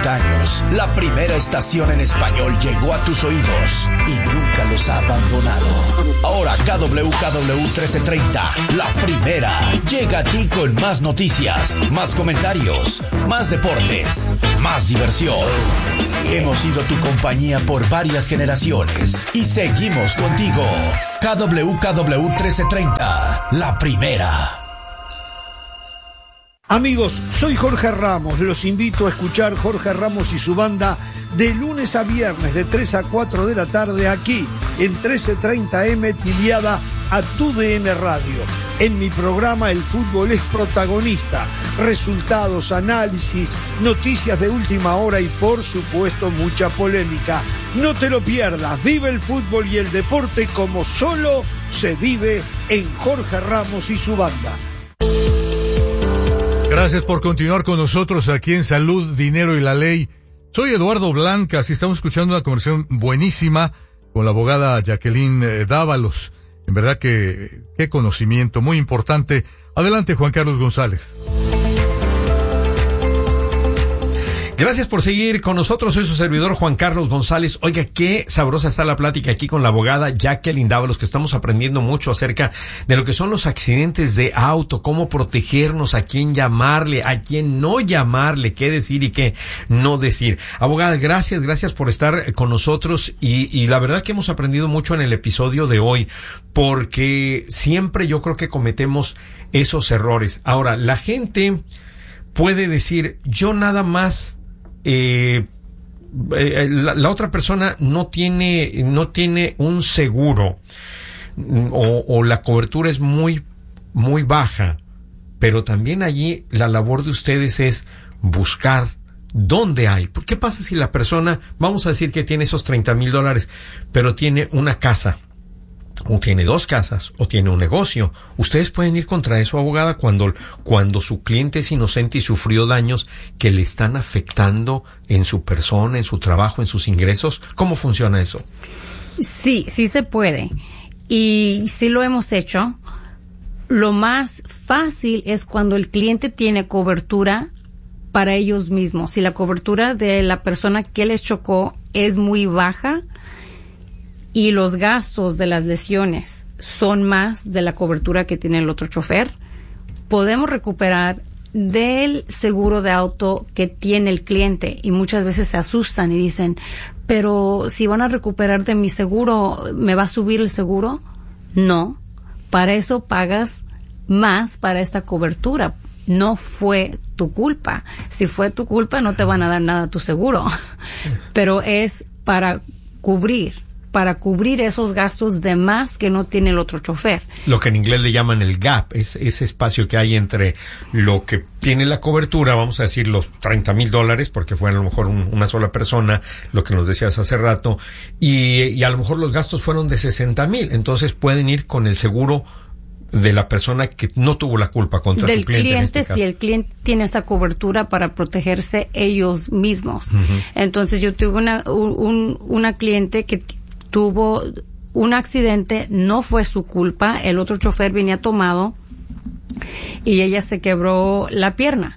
50 años, la primera estación en español llegó a tus oídos y nunca los ha abandonado. Ahora KWKW 1330, la primera, llega a ti con más noticias, más comentarios, más deportes, más diversión. Hemos sido tu compañía por varias generaciones y seguimos contigo. KWKW 1330, la primera. Amigos, soy Jorge Ramos. Los invito a escuchar Jorge Ramos y su banda de lunes a viernes de 3 a 4 de la tarde aquí en 1330M tiliada a TUDN Radio. En mi programa el fútbol es protagonista. Resultados, análisis, noticias de última hora y por supuesto mucha polémica. No te lo pierdas. Vive el fútbol y el deporte como solo se vive en Jorge Ramos y su banda. Gracias por continuar con nosotros aquí en Salud, Dinero y la Ley. Soy Eduardo Blancas y estamos escuchando una conversación buenísima con la abogada Jacqueline Dávalos. En verdad que qué conocimiento, muy importante. Adelante, Juan Carlos González. Gracias por seguir con nosotros. Soy su servidor Juan Carlos González. Oiga, qué sabrosa está la plática aquí con la abogada Jacqueline Dávalos, que estamos aprendiendo mucho acerca de lo que son los accidentes de auto, cómo protegernos, a quién llamarle, a quién no llamarle, qué decir y qué no decir. Abogada, gracias por estar con nosotros y la verdad que hemos aprendido mucho en el episodio de hoy, porque siempre yo creo que cometemos esos errores. Ahora, la gente puede decir, yo nada más la otra persona no tiene un seguro o la cobertura es muy baja, pero también allí la labor de ustedes es buscar dónde hay. ¿Qué pasa si la persona, vamos a decir que tiene esos $30,000, pero tiene una casa, o tiene 2 casas, o tiene un negocio? Ustedes pueden ir contra eso, abogada, cuando su cliente es inocente y sufrió daños que le están afectando en su persona, en su trabajo, en sus ingresos. ¿Cómo funciona eso? Sí se puede. Y sí lo hemos hecho. Lo más fácil es cuando el cliente tiene cobertura para ellos mismos. Si la cobertura de la persona que les chocó es muy baja, y los gastos de las lesiones son más de la cobertura que tiene el otro chofer, podemos recuperar del seguro de auto que tiene el cliente. Y muchas veces se asustan y dicen, pero si van a recuperar de mi seguro, ¿me va a subir el seguro? No, para eso pagas más para esta cobertura. No fue tu culpa. Si fue tu culpa, no te van a dar nada a tu seguro. Pero es para cubrir esos gastos de más que no tiene el otro chofer. Lo que en inglés le llaman el gap, es ese espacio que hay entre lo que tiene la cobertura, vamos a decir los $30,000, porque fue a lo mejor una sola persona, lo que nos decías hace rato, y a lo mejor los gastos fueron de $60,000, entonces pueden ir con el seguro de la persona que no tuvo la culpa contra del tu cliente. En este caso. Si el cliente tiene esa cobertura para protegerse ellos mismos. Uh-huh. Entonces yo tuve una cliente que tuvo un accidente, no fue su culpa, el otro chofer venía tomado y ella se quebró la pierna.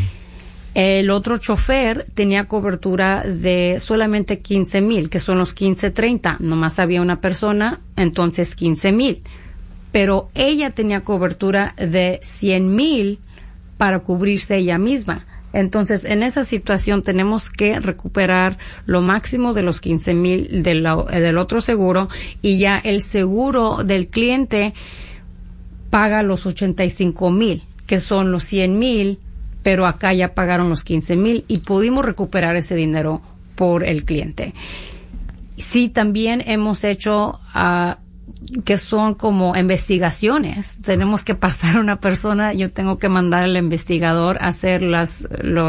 El otro chofer tenía cobertura de solamente 15,000, que son los 1530, nomás había una persona, entonces 15,000. Pero ella tenía cobertura de 100,000 para cubrirse ella misma. Entonces, en esa situación tenemos que recuperar lo máximo de los 15,000 del otro seguro, y ya el seguro del cliente paga los 85,000, que son los 100,000, pero acá ya pagaron los 15,000 y pudimos recuperar ese dinero por el cliente. Sí, también hemos hecho que son como investigaciones. Tenemos que pasar a una persona, yo tengo que mandar al investigador a hacer las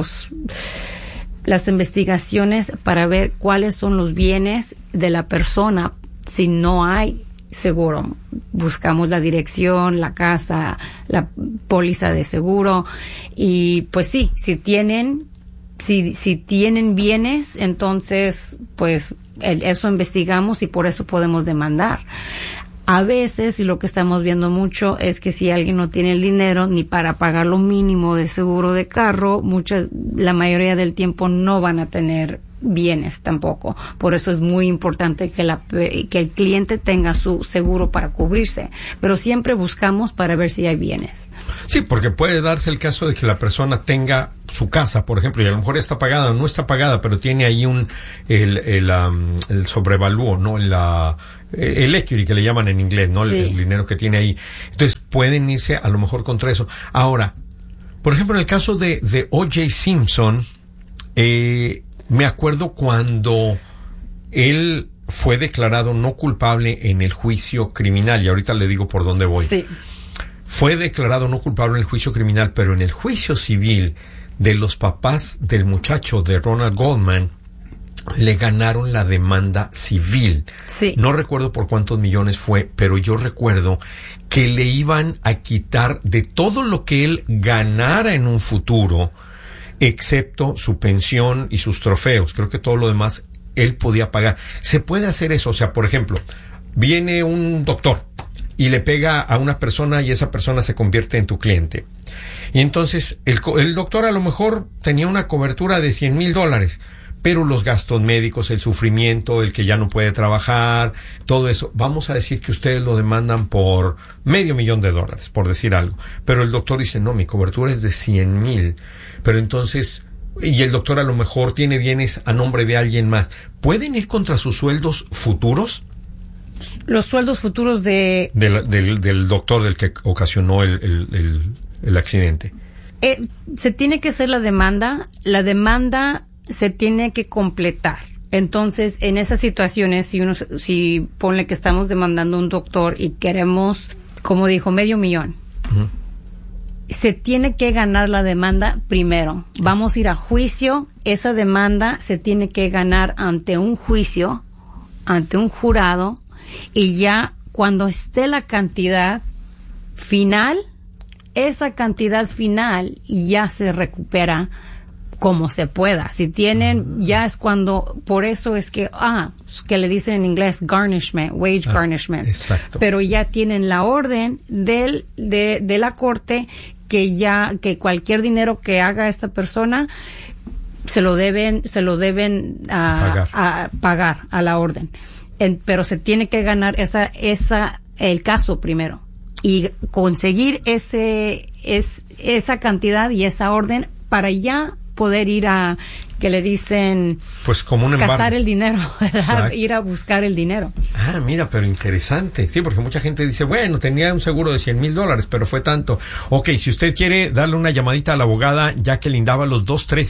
investigaciones para ver cuáles son los bienes de la persona. Si no hay seguro, buscamos la dirección, la casa, la póliza de seguro, y pues sí, si tienen bienes, entonces pues eso investigamos y por eso podemos demandar. A veces, y lo que estamos viendo mucho, es que si alguien no tiene el dinero ni para pagar lo mínimo de seguro de carro, la mayoría del tiempo no van a tener bienes tampoco. Por eso es muy importante que el cliente tenga su seguro para cubrirse. Pero siempre buscamos para ver si hay bienes. Sí, porque puede darse el caso de que la persona tenga su casa, por ejemplo, y a lo mejor está pagada o no está pagada, pero tiene ahí el sobrevalúo, ¿no? El equity que le llaman en inglés, ¿no? Sí. El dinero que tiene ahí. Entonces pueden irse a lo mejor contra eso. Ahora, por ejemplo, en el caso de O.J. Simpson, me acuerdo cuando él fue declarado no culpable en el juicio criminal, y ahorita le digo por dónde voy. Sí. Fue declarado no culpable en el juicio criminal, pero en el juicio civil de los papás del muchacho de Ronald Goldman, le ganaron la demanda civil. Sí. No recuerdo por cuántos millones fue, pero yo recuerdo que le iban a quitar de todo lo que él ganara en un futuro, excepto su pensión y sus trofeos. Creo que todo lo demás él podía pagar. Se puede hacer eso. O sea, por ejemplo, viene un doctor y le pega a una persona y esa persona se convierte en tu cliente. Y entonces el doctor a lo mejor tenía una cobertura de $100,000, pero los gastos médicos, el sufrimiento, el que ya no puede trabajar, todo eso, vamos a decir que ustedes lo demandan por $500,000, por decir algo. Pero el doctor dice, no, mi cobertura es de 100,000. Pero entonces, y el doctor a lo mejor tiene bienes a nombre de alguien más. ¿Pueden ir contra sus sueldos futuros? Los sueldos futuros del doctor del que ocasionó el accidente. Se tiene que hacer la demanda se tiene que completar. Entonces, en esas situaciones, si ponle que estamos demandando a un doctor y queremos, como dijo, $500,000, uh-huh, se tiene que ganar la demanda primero. Vamos a ir a juicio. Esa demanda se tiene que ganar ante un juicio, ante un jurado, y ya cuando esté la cantidad final, esa cantidad final ya se recupera como se pueda. Si tienen, ya es cuando, por eso es que le dicen en inglés garnishment, wage garnishment. Exacto. Pero ya tienen la orden de la corte que cualquier dinero que haga esta persona se lo deben pagar a la orden. Pero se tiene que ganar el caso primero y conseguir esa cantidad y esa orden para ya poder ir a, que le dicen, pues como un embargo, cazar el dinero, ir a buscar el dinero. Mira, pero interesante. Sí, porque mucha gente dice, bueno, tenía un seguro de $100,000, pero fue tanto. Ok, si usted quiere darle una llamadita a la abogada Jacqueline Dávalos,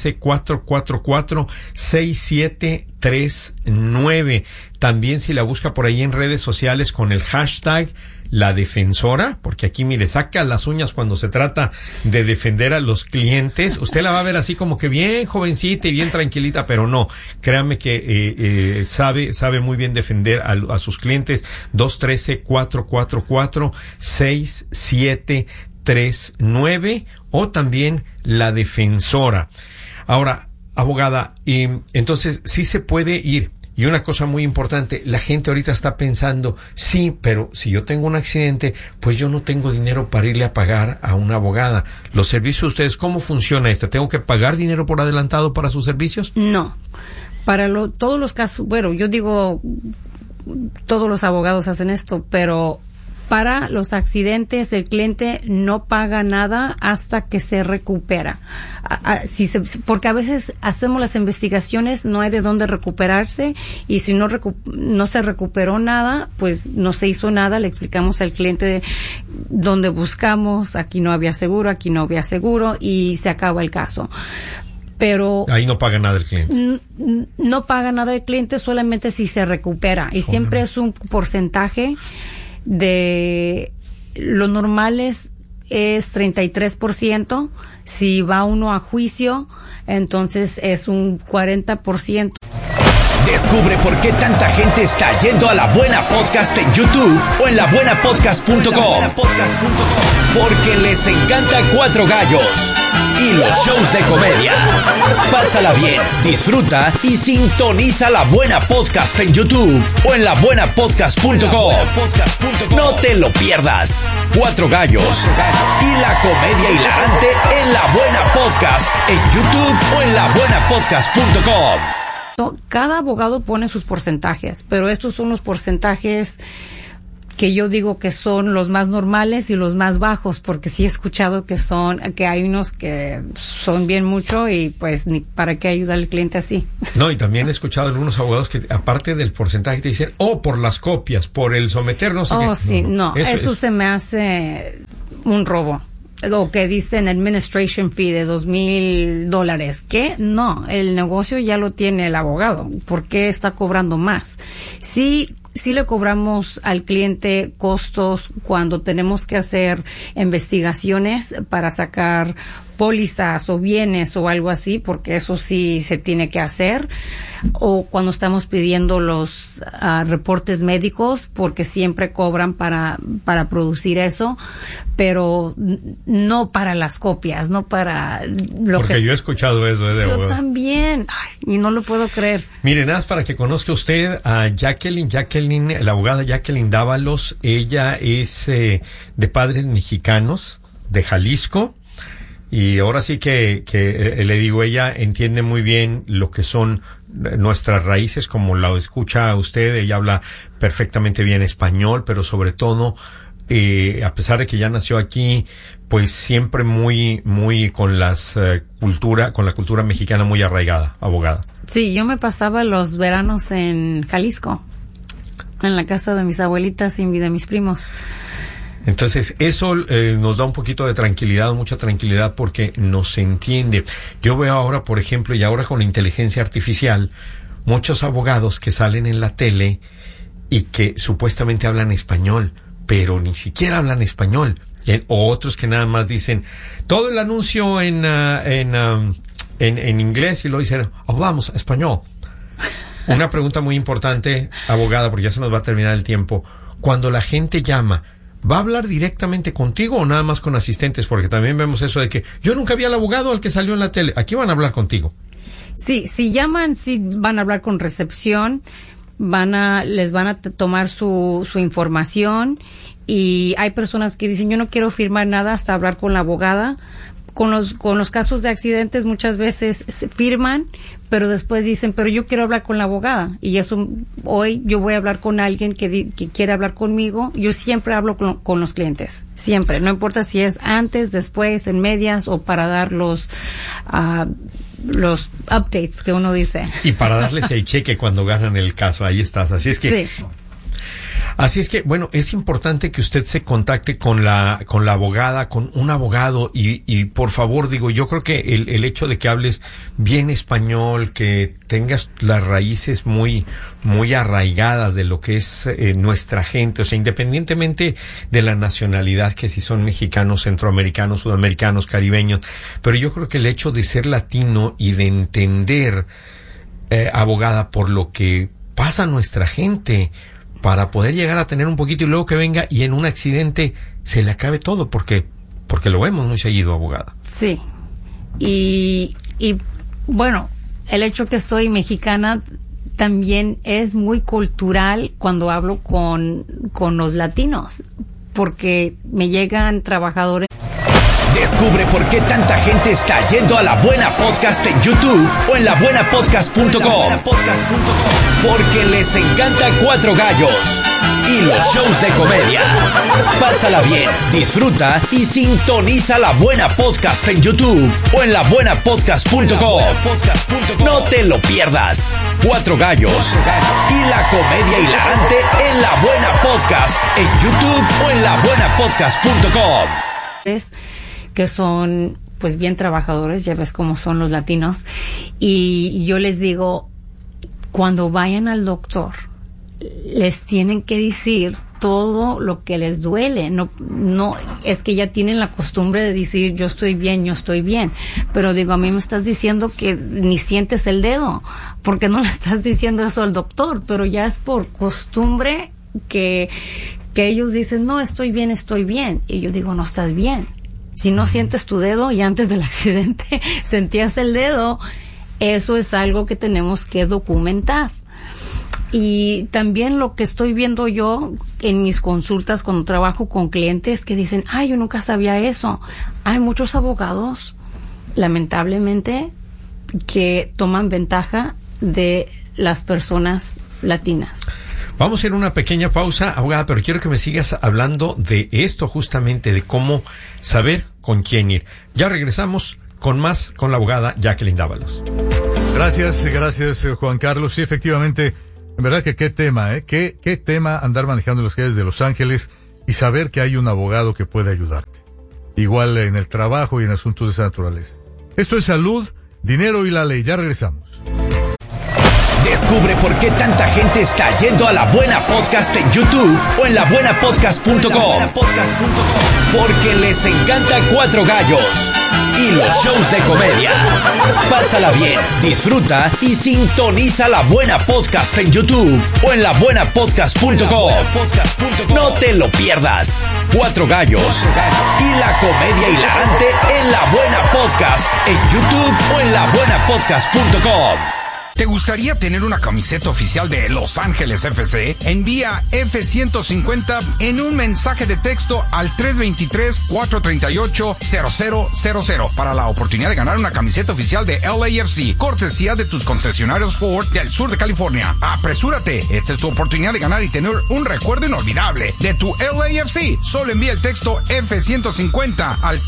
213-444-6739. También si la busca por ahí en redes sociales con el hashtag La Defensora, porque aquí, mire, saca las uñas cuando se trata de defender a los clientes. Usted la va a ver así como que bien jovencita y bien tranquilita, pero no, créame que sabe muy bien defender a sus clientes. 213-444-6739 o también La Defensora. Ahora, abogada, entonces sí se puede ir. Y una cosa muy importante, la gente ahorita está pensando, sí, pero si yo tengo un accidente, pues yo no tengo dinero para irle a pagar a una abogada. ¿Los servicios de ustedes, cómo funciona esto? ¿Tengo que pagar dinero por adelantado para sus servicios? No. Para todos los casos, bueno, yo digo, todos los abogados hacen esto, pero para los accidentes el cliente no paga nada hasta que se recupera. Porque a veces hacemos las investigaciones, no hay de dónde recuperarse, y si no se recuperó nada, pues no se hizo nada. Le explicamos al cliente dónde buscamos, aquí no había seguro, y se acaba el caso. Pero ahí no paga nada el cliente. No paga nada el cliente, solamente si se recupera, y siempre es un porcentaje de lo normal es 33%. Si va uno a juicio, entonces es un 40%. Descubre por qué tanta gente está yendo a La Buena Podcast en YouTube o en labuenapodcast.com. Porque les encanta Cuatro Gallos y los shows de comedia. Pásala bien, disfruta y sintoniza La Buena Podcast en YouTube o en labuenapodcast.com. No te lo pierdas. Cuatro Gallos y la comedia hilarante en La Buena Podcast en YouTube o en labuenapodcast.com. Cada abogado pone sus porcentajes, pero estos son los porcentajes que yo digo que son los más normales y los más bajos, porque sí he escuchado que hay unos que son bien mucho y pues ni para qué ayuda al cliente así. No, y también he escuchado algunos abogados que aparte del porcentaje te dicen, por las copias, por el someter, no sé qué. Sí, eso se me hace un robo. O que dicen administration fee de $2,000. ¿Qué? No, el negocio ya lo tiene el abogado. ¿Por qué está cobrando más? Sí le cobramos al cliente costos cuando tenemos que hacer investigaciones para sacar pólizas o bienes o algo así, porque eso sí se tiene que hacer, o cuando estamos pidiendo los reportes médicos, porque siempre cobran para producir eso, pero no para las copias, no para lo porque yo he escuchado eso de yo también. Y no lo puedo creer. Mire, nada más para que conozca usted a Jacqueline, la abogada Jacqueline Dávalos. Ella es de padres mexicanos de Jalisco. Y ahora sí que le digo, ella entiende muy bien lo que son nuestras raíces, como la escucha usted. Ella habla perfectamente bien español, pero sobre todo, a pesar de que ya nació aquí, pues siempre muy con la cultura mexicana muy arraigada, abogada. Sí, yo me pasaba los veranos en Jalisco, en la casa de mis abuelitas y de mis primos. Entonces, eso nos da un poquito de tranquilidad, mucha tranquilidad, porque nos entiende. Yo veo ahora, por ejemplo, y ahora con la inteligencia artificial, muchos abogados que salen en la tele y que supuestamente hablan español, pero ni siquiera hablan español. O otros que nada más dicen todo el anuncio en inglés y lo dicen, hablamos español. Una pregunta muy importante, abogada, porque ya se nos va a terminar el tiempo. Cuando la gente llama, ¿va a hablar directamente contigo o nada más con asistentes? Porque también vemos eso de que yo nunca vi al abogado al que salió en la tele. Aquí van a hablar contigo. Sí, si llaman, sí van a hablar con recepción, les van a tomar su información, y hay personas que dicen, yo no quiero firmar nada hasta hablar con la abogada. Con los casos de accidentes muchas veces se firman, pero después dicen, pero yo quiero hablar con la abogada. Y eso, hoy yo voy a hablar con alguien que quiere hablar conmigo. Yo siempre hablo con los clientes, siempre. No importa si es antes, después, en medias, o para dar los updates que uno dice. Y para darles el cheque cuando ganan el caso, ahí estás. Así es que... Sí. Así es que, bueno, es importante que usted se contacte con la abogada, con un abogado, y por favor, digo, yo creo que el hecho de que hables bien español, que tengas las raíces muy arraigadas de lo que es nuestra gente, o sea, independientemente de la nacionalidad, que si son mexicanos, centroamericanos, sudamericanos, caribeños, pero yo creo que el hecho de ser latino y de entender, abogada, por lo que pasa a nuestra gente, para poder llegar a tener un poquito y luego que venga y en un accidente se le acabe todo, porque lo vemos muy seguido, abogada. Sí. Y bueno, el hecho que soy mexicana también es muy cultural cuando hablo con los latinos, porque me llegan trabajadores. Descubre por qué tanta gente está yendo a La Buena Podcast en YouTube o en labuenapodcast.com. Porque les encanta Cuatro Gallos y los shows de comedia. Pásala bien, disfruta y sintoniza La Buena Podcast en YouTube o en labuenapodcast.com. No te lo pierdas. Cuatro Gallos y la comedia hilarante en La Buena Podcast en YouTube o en labuenapodcast.com. Que son pues bien trabajadores, ya ves cómo son los latinos, y yo les digo, cuando vayan al doctor, les tienen que decir todo lo que les duele. No, es que ya tienen la costumbre de decir yo estoy bien. Pero digo, a mí me estás diciendo que ni sientes el dedo. ¿Por qué no le estás diciendo eso al doctor? Pero ya es por costumbre que ellos dicen, no, estoy bien. Y yo digo, no estás bien. Si no sientes tu dedo y antes del accidente sentías el dedo, eso es algo que tenemos que documentar. Y también lo que estoy viendo yo en mis consultas cuando trabajo con clientes que dicen, yo nunca sabía eso. Hay muchos abogados, lamentablemente, que toman ventaja de las personas latinas. Vamos a ir a una pequeña pausa, abogada, pero quiero que me sigas hablando de esto justamente, de cómo saber con quién ir. Ya regresamos con más con la abogada Jacqueline Dávalos. Gracias, Juan Carlos. Sí, efectivamente, en verdad que qué tema, qué tema andar manejando las calles de Los Ángeles y saber que hay un abogado que puede ayudarte. Igual en el trabajo y en asuntos de esa naturaleza. Esto es Salud, Dinero y la Ley. Ya regresamos. Descubre por qué tanta gente está yendo a La Buena Podcast en YouTube o en labuenapodcast.com. Porque les encanta Cuatro Gallos y los shows de comedia. Pásala bien, disfruta y sintoniza La Buena Podcast en YouTube o en labuenapodcast.com. No te lo pierdas. Cuatro Gallos y la comedia hilarante en La Buena Podcast en YouTube o en labuenapodcast.com. ¿Te gustaría tener una camiseta oficial de Los Ángeles FC? Envía F-150 en un mensaje de texto al 323-438-0000 para la oportunidad de ganar una camiseta oficial de LAFC, cortesía de tus concesionarios Ford del sur de California. ¡Apresúrate! Esta es tu oportunidad de ganar y tener un recuerdo inolvidable de tu LAFC. Solo envía el texto F-150 al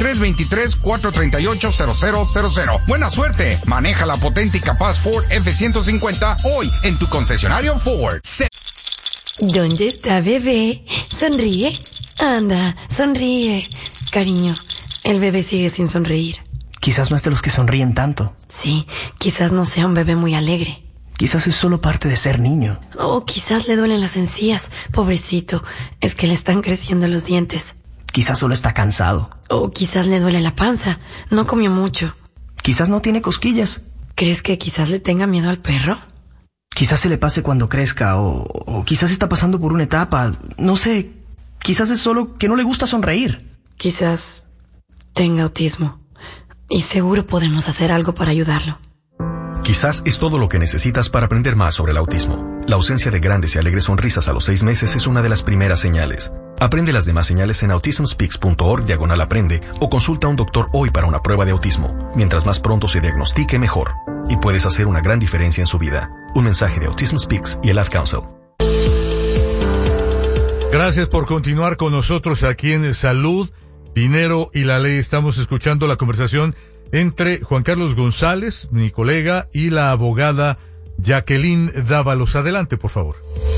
323-438-0000. ¡Buena suerte! Maneja la potente y capaz Ford F-150 hoy en tu concesionario Ford. ¿Dónde está bebé? Sonríe. Anda, sonríe. Cariño, el bebé sigue sin sonreír. Quizás no es de los que sonríen tanto. Sí, quizás no sea un bebé muy alegre. Quizás es solo parte de ser niño. O quizás le duelen las encías. Pobrecito, es que le están creciendo los dientes. Quizás solo está cansado. O quizás le duele la panza. No comió mucho. Quizás no tiene cosquillas. ¿Crees que quizás le tenga miedo al perro? Quizás se le pase cuando crezca, o quizás está pasando por una etapa. No sé, quizás es solo que no le gusta sonreír. Quizás tenga autismo. Y seguro podemos hacer algo para ayudarlo. Quizás es todo lo que necesitas para aprender más sobre el autismo. La ausencia de grandes y alegres sonrisas a los 6 meses es una de las primeras señales. Aprende las demás señales en autismspeaks.org/aprende o consulta a un doctor hoy para una prueba de autismo. Mientras más pronto se diagnostique, mejor. Y puedes hacer una gran diferencia en su vida. Un mensaje de Autism Speaks y el Ad Council. Gracias por continuar con nosotros aquí en Salud, Dinero y la Ley. Estamos escuchando la conversación entre Juan Carlos González, mi colega, y la abogada Jacqueline Dávalos. Adelante, por favor.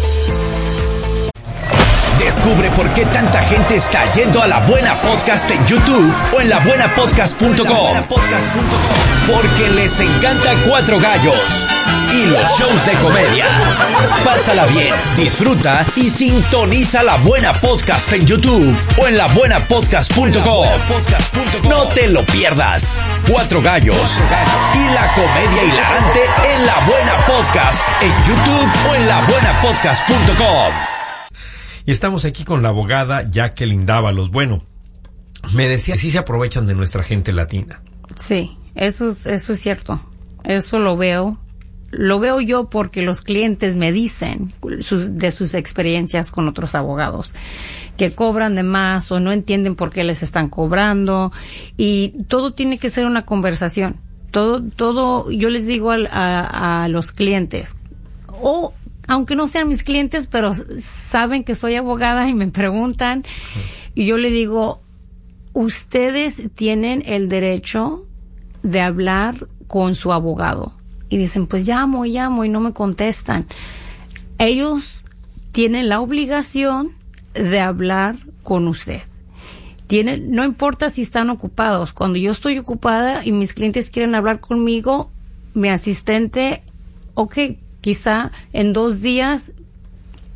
Descubre por qué tanta gente está yendo a La Buena Podcast en YouTube o en labuenapodcast.com. Porque les encanta Cuatro Gallos y los shows de comedia. Pásala bien, disfruta y sintoniza La Buena Podcast en YouTube o en labuenapodcast.com. No te lo pierdas. Cuatro Gallos y la comedia hilarante en La Buena Podcast en YouTube o en labuenapodcast.com. Y estamos aquí con la abogada Jacqueline Dávalos. Bueno, me decía, sí se aprovechan de nuestra gente latina. Sí, eso es cierto. Eso lo veo. Lo veo yo porque los clientes me dicen de sus experiencias con otros abogados que cobran de más o no entienden por qué les están cobrando, y todo tiene que ser una conversación. Todo, yo les digo a los clientes, aunque no sean mis clientes, pero saben que soy abogada y me preguntan, y yo le digo, ustedes tienen el derecho de hablar con su abogado. Y dicen, pues llamo y no me contestan. Ellos tienen la obligación de hablar con usted. No importa si están ocupados. Cuando yo estoy ocupada y mis clientes quieren hablar conmigo, mi asistente, quizá en 2 días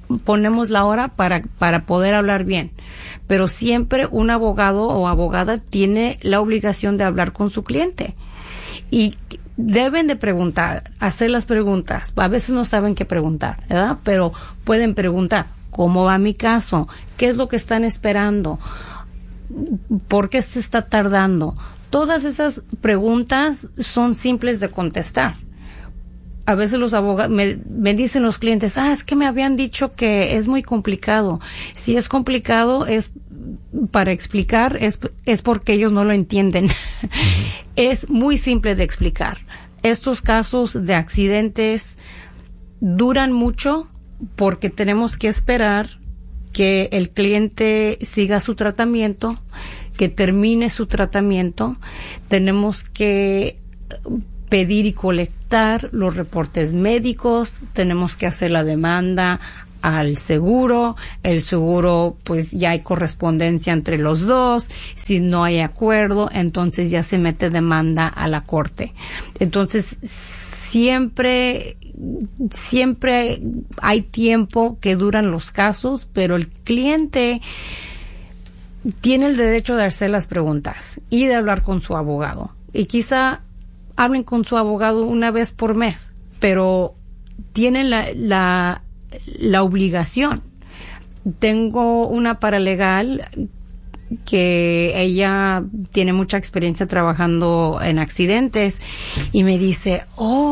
ponemos la hora para poder hablar bien. Pero siempre un abogado o abogada tiene la obligación de hablar con su cliente. Y deben de preguntar, hacer las preguntas. A veces no saben qué preguntar, ¿verdad? Pero pueden preguntar, ¿cómo va mi caso? ¿Qué es lo que están esperando? ¿Por qué se está tardando? Todas esas preguntas son simples de contestar. A veces los abogados, me dicen los clientes, es que me habían dicho que es muy complicado. Si es complicado, es para explicar, es porque ellos no lo entienden. Uh-huh. Es muy simple de explicar. Estos casos de accidentes duran mucho porque tenemos que esperar que el cliente siga su tratamiento, que termine su tratamiento. Tenemos que pedir y colectar los reportes médicos, tenemos que hacer la demanda al seguro, el seguro pues ya hay correspondencia entre los dos, si no hay acuerdo, entonces ya se mete demanda a la corte. Entonces siempre hay tiempo que duran los casos, pero el cliente tiene el derecho de hacer las preguntas y de hablar con su abogado. Y quizá hablen con su abogado una vez por mes, pero tienen la obligación. Tengo una paralegal que ella tiene mucha experiencia trabajando en accidentes y me dice,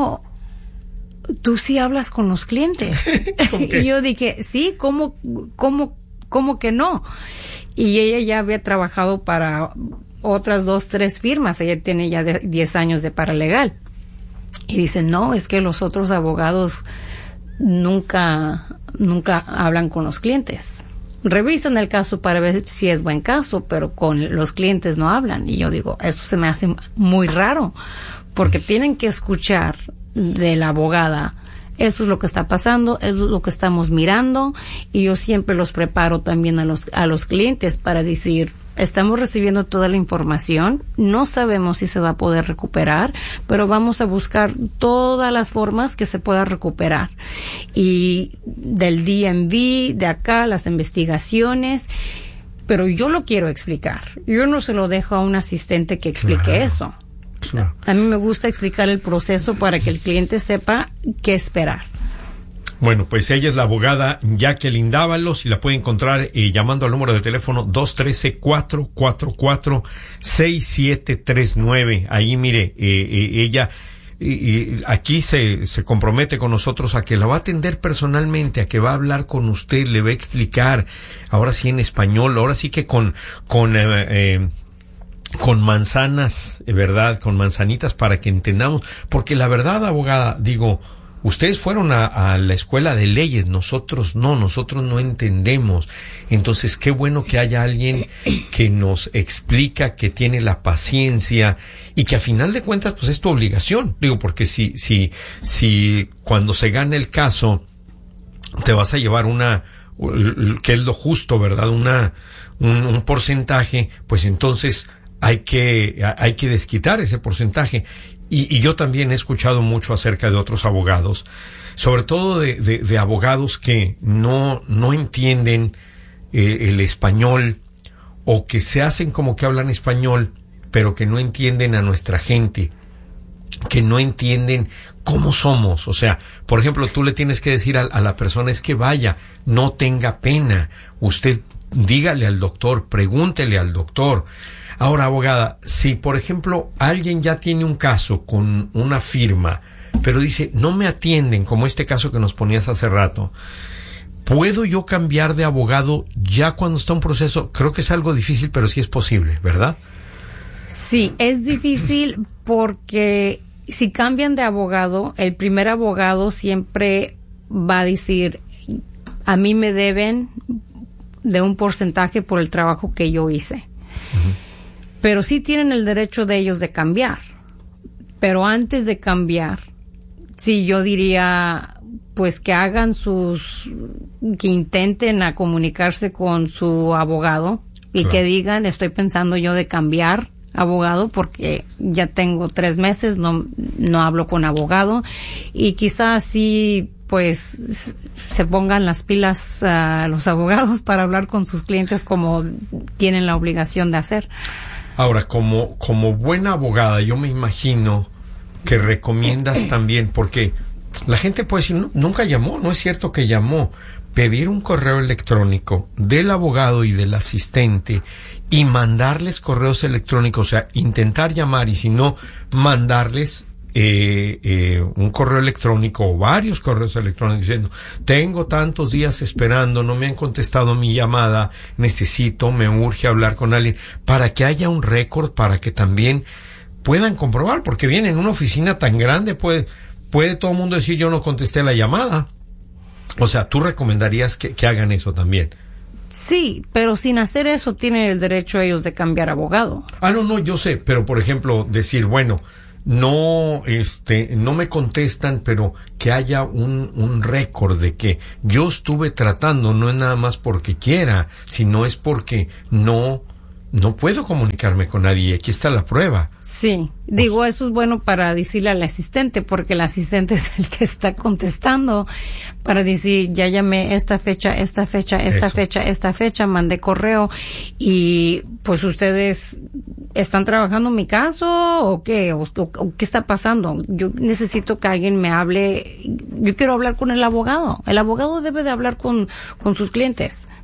tú sí hablas con los clientes. Y yo dije, sí, ¿cómo que no? Y ella ya había trabajado para otras 2-3 firmas, ella tiene ya 10 años de paralegal. Y dice, no, es que los otros abogados nunca hablan con los clientes. Revisan el caso para ver si es buen caso, pero con los clientes no hablan. Y yo digo, eso se me hace muy raro, porque tienen que escuchar de la abogada, eso es lo que está pasando, eso es lo que estamos mirando, y yo siempre los preparo también a los clientes para decir, estamos recibiendo toda la información, no sabemos si se va a poder recuperar, pero vamos a buscar todas las formas que se pueda recuperar. Y del DMV, de acá, las investigaciones, pero yo lo quiero explicar. Yo no se lo dejo a un asistente que explique eso. Claro. A mí me gusta explicar el proceso para que el cliente sepa qué esperar. Bueno, pues ella es la abogada Jacqueline Dávalos y la puede encontrar llamando al número de teléfono 213-444-6739. Ahí, mire, ella aquí se compromete con nosotros a que la va a atender personalmente, a que va a hablar con usted, le va a explicar, ahora sí en español, ahora sí que con manzanas, ¿verdad? Con manzanitas para que entendamos, porque la verdad, abogada, digo, ustedes fueron a la escuela de leyes, nosotros no entendemos. Entonces, qué bueno que haya alguien que nos explica, que tiene la paciencia y que a final de cuentas, pues es tu obligación. Digo, porque si cuando se gane el caso, te vas a llevar que es lo justo, ¿verdad? Un porcentaje, pues entonces hay que desquitar ese porcentaje. Y yo también he escuchado mucho acerca de otros abogados, sobre todo de abogados que no entienden el español, o que se hacen como que hablan español, pero que no entienden a nuestra gente, que no entienden cómo somos. O sea, por ejemplo, tú le tienes que decir a la persona, es que vaya, no tenga pena, usted dígale al doctor, pregúntele al doctor. Ahora, abogada, si por ejemplo alguien ya tiene un caso con una firma, pero dice, no me atienden, como este caso que nos ponías hace rato, ¿puedo yo cambiar de abogado ya cuando está un proceso? Creo que es algo difícil, pero sí es posible, ¿verdad? Sí, es difícil porque si cambian de abogado, el primer abogado siempre va a decir, a mí me deben de un porcentaje por el trabajo que yo hice. Uh-huh. Pero sí tienen el derecho de ellos de cambiar. Pero antes de cambiar, sí, yo diría, pues que que intenten a comunicarse con su abogado y que digan, estoy pensando yo de cambiar abogado porque ya tengo 3 meses, no hablo con abogado, y quizás sí pues se pongan las pilas los abogados para hablar con sus clientes como tienen la obligación de hacer. Ahora, como buena abogada, yo me imagino que recomiendas también, porque la gente puede decir, nunca llamó, no es cierto que llamó. Pedir un correo electrónico del abogado y del asistente y mandarles correos electrónicos, o sea, intentar llamar y si no, mandarles un correo electrónico o varios correos electrónicos diciendo, tengo tantos días esperando, no me han contestado mi llamada, me urge hablar con alguien, para que haya un récord, para que también puedan comprobar, porque bien, en una oficina tan grande puede todo el mundo decir, yo no contesté la llamada. O sea, ¿tú recomendarías que hagan eso también? Sí, pero sin hacer eso tienen el derecho ellos de cambiar abogado. No, yo sé, pero por ejemplo, decir, bueno, no me contestan, pero que haya un récord de que yo estuve tratando, no es nada más porque quiera, sino es porque no puedo comunicarme con nadie, aquí está la prueba. Sí, digo, eso es bueno para decirle al asistente, porque el asistente es el que está contestando, para decir, ya llamé esta fecha, mandé correo, y pues ustedes están trabajando mi caso, o qué, o qué está pasando. Yo necesito que alguien me hable, yo quiero hablar con el abogado debe de hablar con sus clientes.